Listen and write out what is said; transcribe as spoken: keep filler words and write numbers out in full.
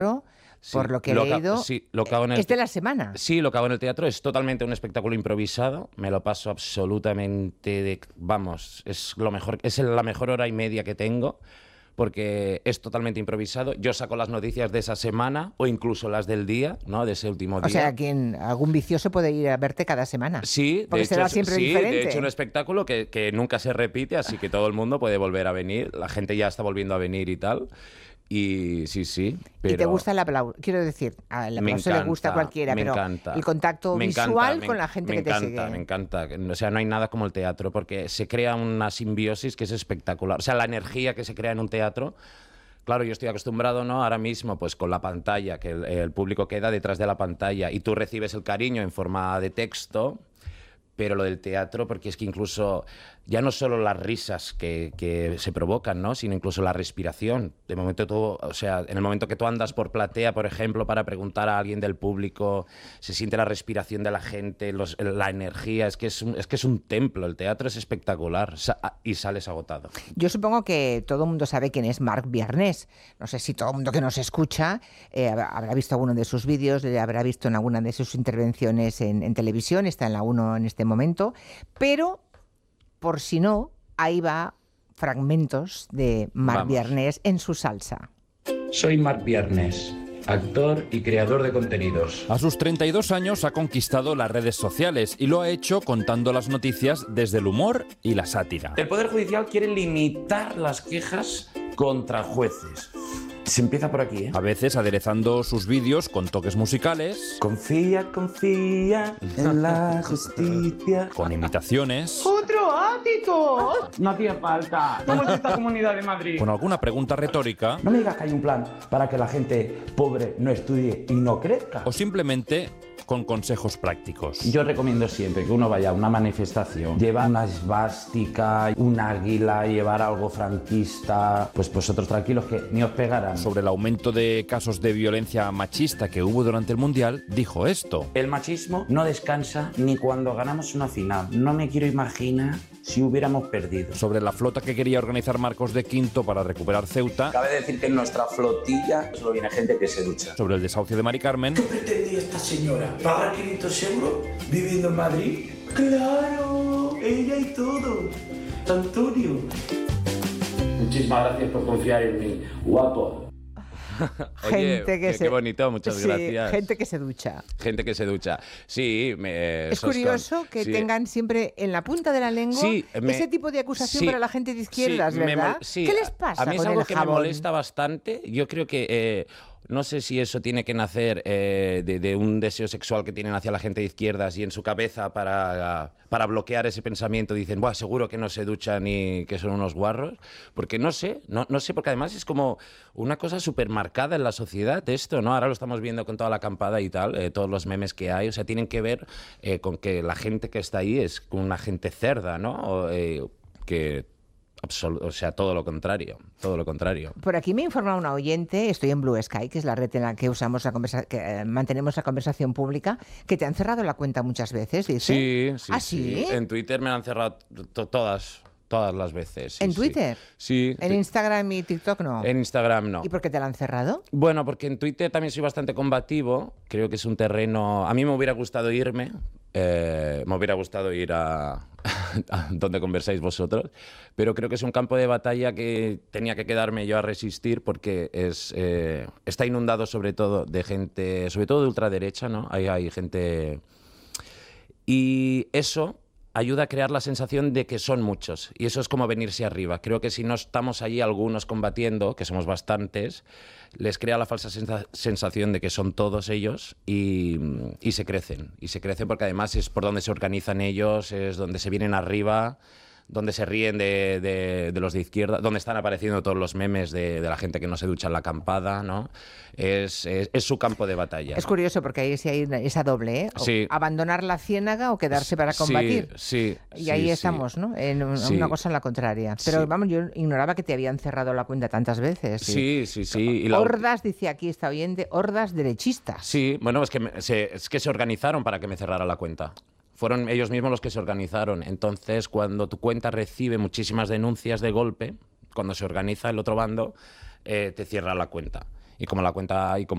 Sí, por lo que he lo que- leído, sí, lo que hago en el es de la semana. Sí, lo que hago en el teatro es totalmente un espectáculo improvisado. Me lo paso absolutamente de... Vamos, es lo mejor, es la mejor hora y media que tengo, porque es totalmente improvisado. Yo saco las noticias de esa semana o incluso las del día, ¿no? De ese último O día. sea, quien, algún vicioso puede ir a verte cada semana. Sí, Porque de será hecho, siempre sí, diferente. de hecho un espectáculo que, que nunca se repite, así que todo el mundo puede volver a venir. La gente ya está volviendo a venir y tal. Y sí, sí, pero... Y te gusta el aplauso. Quiero decir, al Me aplauso le gusta a encanta, cualquiera, me pero encanta. el contacto Me encanta, visual me con en- la gente me que te encanta, sigue. Me encanta, o sea, no hay nada como el teatro, porque se crea una simbiosis que es espectacular. O sea, la energía que se crea en un teatro... Claro, yo estoy acostumbrado, ¿no? Ahora mismo, pues con la pantalla, que el, el público queda detrás de la pantalla y tú recibes el cariño en forma de texto, pero lo del teatro, porque es que incluso ya no solo las risas que, que se provocan, ¿no? Sino incluso la respiración. De momento tú, o sea, en el momento que tú andas por platea, por ejemplo, para preguntar a alguien del público, se siente la respiración de la gente, los, la energía, es que es, un, es que es un templo, el teatro es espectacular sa- y sales agotado. Yo supongo que todo el mundo sabe quién es Marc Viernes. No sé si todo el mundo que nos escucha eh, habrá visto alguno de sus vídeos, le habrá visto en alguna de sus intervenciones en, en televisión, está en la uno en este momento, pero por si no, ahí va fragmentos de Marc Vamos. Viernes en su salsa. Soy Marc Viernes, actor y creador de contenidos. A sus treinta y dos años ha conquistado las redes sociales y lo ha hecho contando las noticias desde el humor y la sátira. El Poder Judicial quiere limitar las quejas contra jueces. Se empieza por aquí, ¿eh? A veces aderezando sus vídeos con toques musicales, Confía, confía en la justicia. con imitaciones, ¡Otro ático! No hacía falta. ¿Cómo es esta comunidad de Madrid? con alguna pregunta retórica No me digas que hay un plan para que la gente pobre no estudie y no crezca. o simplemente con consejos prácticos. Yo recomiendo siempre que uno vaya a una manifestación, lleva una esvástica, un águila, llevar algo franquista, pues vosotros tranquilos que ni os pegarán. Sobre el aumento de casos de violencia machista que hubo durante el Mundial, dijo esto. El machismo no descansa ni cuando ganamos una final. No me quiero imaginar si hubiéramos perdido. Sobre la flota que quería organizar Marcos de Quinto para recuperar Ceuta. Cabe decir que en nuestra flotilla solo viene gente que se ducha. Sobre el desahucio de Mari Carmen. ¿Qué pretendía esta señora? ¿Pagar quinientos euros viviendo en Madrid? ¡Claro! Ella y todo. Antonio. Muchísimas gracias por confiar en mí. Guapo. Oye, Gente que qué, se- qué bonito, muchas Sí, gracias. gente que se ducha. Gente que se ducha. Sí, me... Es sos con- curioso que sí. tengan siempre en la punta de la lengua Sí, me- ese tipo de acusación sí, para la gente de izquierdas, sí, me ¿verdad? mol- sí, ¿Qué les a- pasa A mí es con algo el que jabón? me molesta bastante. Yo creo que... eh, no sé si eso tiene que nacer eh, de, de un deseo sexual que tienen hacia la gente de izquierdas y en su cabeza para, para bloquear ese pensamiento dicen, Buah, seguro que no se duchan y que son unos guarros. Porque no sé, no, no sé, porque además es como una cosa súper marcada en la sociedad esto, ¿no? Ahora lo estamos viendo con toda la acampada y tal, eh, todos los memes que hay, o sea, tienen que ver eh, con que la gente que está ahí es una gente cerda, ¿no? O, eh, que... Absol- o sea, todo lo contrario, todo lo contrario. Por aquí me informa una oyente, estoy en Blue Sky, que es la red en la que usamos la conversa que eh, mantenemos la conversación pública, que te han cerrado la cuenta muchas veces, dice. Sí, sí, ¿Ah, sí. sí? En Twitter me la han cerrado to- todas, todas las veces. sí, ¿En sí. Twitter? Sí. En sí. Instagram y TikTok no. En Instagram no. ¿Y por qué te la han cerrado? Bueno, porque en Twitter también soy bastante combativo. Creo que es un terreno... A mí me hubiera gustado irme. eh, me hubiera gustado ir a... a donde conversáis vosotros. Pero creo que es un campo de batalla que tenía que quedarme yo a resistir porque es, eh, está inundado sobre todo de gente... Sobre todo de ultraderecha, ¿no? Hay, hay gente... Y eso ayuda a crear la sensación de que son muchos. Y eso es como venirse arriba. Creo que si no estamos allí algunos combatiendo, que somos bastantes, les crea la falsa sensa- sensación de que son todos ellos y, y se crecen. Y se crecen porque además es por donde se organizan ellos, es donde se vienen arriba, donde se ríen de, de, de los de izquierda, donde están apareciendo todos los memes de, de la gente que no se ducha en la acampada, ¿no? Es, es, es su campo de batalla. Es curioso porque ahí sí hay una- esa doble, ¿eh? O Sí. abandonar la ciénaga o quedarse para Sí, combatir. sí, Y sí, ahí sí. estamos, ¿no? En un- Sí. una cosa en la contraria. Pero Sí. vamos, yo ignoraba que te habían cerrado la cuenta tantas veces. y- Sí, sí, sí. Y la- Hordas, dice aquí esta oyente, hordas derechistas. Sí, bueno, es que, me- se, es que se organizaron para que me cerrara la cuenta. Fueron ellos mismos los que se organizaron. Entonces, cuando tu cuenta recibe muchísimas denuncias de golpe, cuando se organiza el otro bando, eh, te cierra la cuenta. Y como la cuenta hay como